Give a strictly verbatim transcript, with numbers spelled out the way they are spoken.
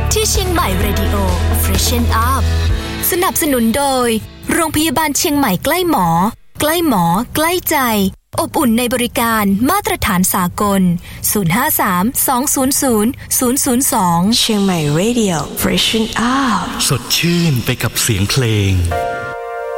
ที่เชียงใหม่ Radio Freshen Up สนับสนุนโดยโรงพยาบาลเชียงใหม่ใกล้หมอใกล้หมอใกล้ใจอบอุ่นในบริการมาตรฐานสากลศูนย์ ห้า สาม สอง ศูนย์ ศูนย์ ศูนย์ ศูนย์ สองเชียงใหม่ Radio Freshen Up สดชื่นไปกับเสียงเพลง